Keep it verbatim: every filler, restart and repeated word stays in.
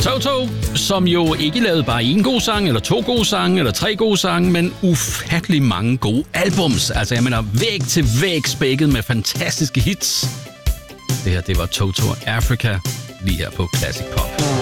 Toto, som jo ikke lavede bare en god sang, eller to gode sange, eller tre gode sange, men ufattelig mange gode albums. Altså, jeg mener, væg til væg spækket med fantastiske hits. Det her, det var Toto Africa, lige her på Classic Pop.